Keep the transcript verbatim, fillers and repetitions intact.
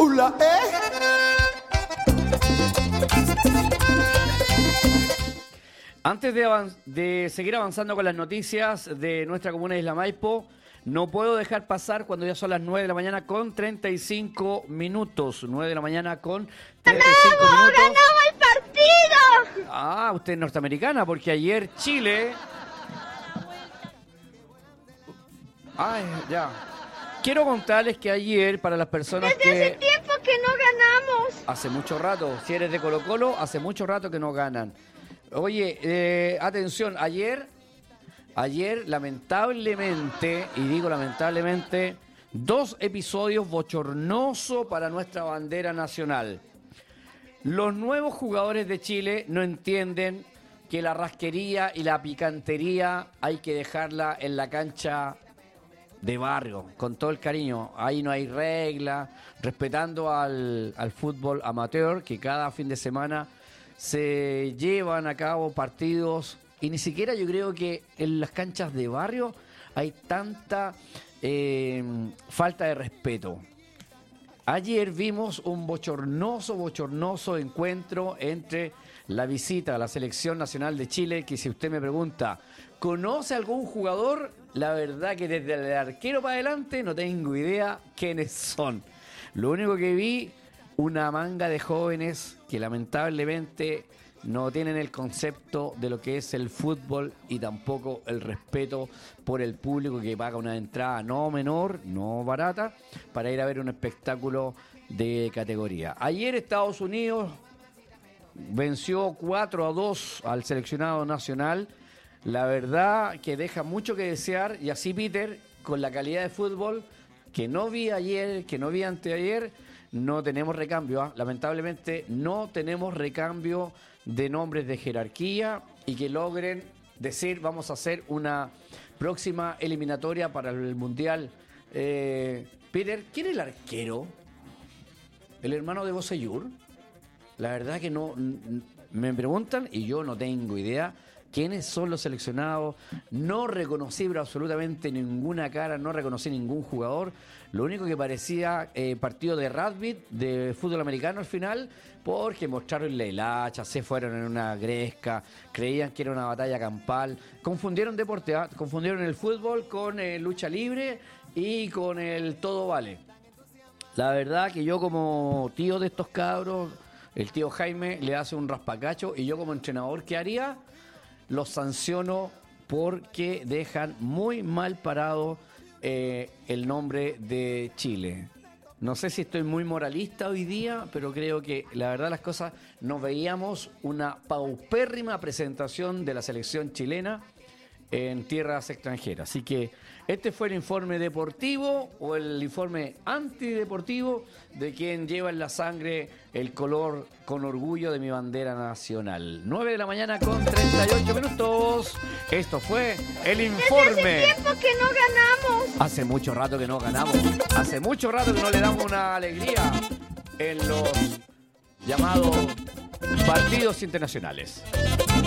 chula, ¿eh? Antes de, avan- de seguir avanzando con las noticias de nuestra comuna de Isla Maipo, no puedo dejar pasar cuando ya son las nueve de la mañana con treinta y cinco minutos. nueve de la mañana con treinta y cinco ¡Ganamos! minutos. ¡Ganamos el partido! Ah, usted es norteamericana, porque ayer Chile... Ay, ya. Quiero contarles que ayer, para las personas Desde hace que... tiempo que no ganamos. Hace mucho rato, si eres de Colo Colo, hace mucho rato que no ganan. Oye, eh, atención, ayer, ayer lamentablemente, y digo lamentablemente, dos episodios bochornosos para nuestra bandera nacional. Los nuevos jugadores de Chile no entienden que la rasquería y la picantería hay que dejarla en la cancha de barrio, con todo el cariño. Ahí no hay regla, respetando al, al fútbol amateur, que cada fin de semana se llevan a cabo partidos, y ni siquiera yo creo que en las canchas de barrio hay tanta eh, falta de respeto. Ayer vimos un bochornoso, bochornoso encuentro entre la visita a la Selección Nacional de Chile, que si usted me pregunta, ¿conoce algún jugador? La verdad que desde el arquero para adelante no tengo idea quiénes son. Lo único que vi, una manga de jóvenes que lamentablemente no tienen el concepto de lo que es el fútbol y tampoco el respeto por el público que paga una entrada no menor, no barata, para ir a ver un espectáculo de categoría. Ayer Estados Unidos venció cuatro a dos al seleccionado nacional. La verdad que deja mucho que desear, y así Peter, con la calidad de fútbol que no vi ayer, que no vi anteayer, no tenemos recambio, ¿eh? Lamentablemente no tenemos recambio de nombres de jerarquía y que logren decir vamos a hacer una próxima eliminatoria para el Mundial. Eh, Peter, ¿quién es el arquero? ¿El hermano de Bosellur? La verdad que no, n- me preguntan y yo no tengo idea quiénes son los seleccionados. No reconocí absolutamente ninguna cara, no reconocí ningún jugador. Lo único que parecía eh, partido de rugby, de fútbol americano al final, porque mostraron la hilacha, se fueron en una gresca, creían que era una batalla campal. Confundieron deporte, ¿eh? Confundieron el fútbol con eh, lucha libre y con el todo vale. La verdad que yo como tío de estos cabros, el tío Jaime le hace un raspacacho, y yo como entrenador, ¿qué haría? Los sanciono porque dejan muy mal parado eh, el nombre de Chile. No sé si estoy muy moralista hoy día, pero creo que la verdad las cosas, nos veíamos una paupérrima presentación de la selección chilena en tierras extranjeras. Así que este fue el informe deportivo, o el informe antideportivo, de quien lleva en la sangre el color con orgullo de mi bandera nacional. nueve de la mañana con treinta y ocho minutos. Esto fue el informe. Desde hace tiempo que no ganamos. Hace mucho rato que no ganamos. Hace mucho rato que no le damos una alegría en los llamados partidos internacionales.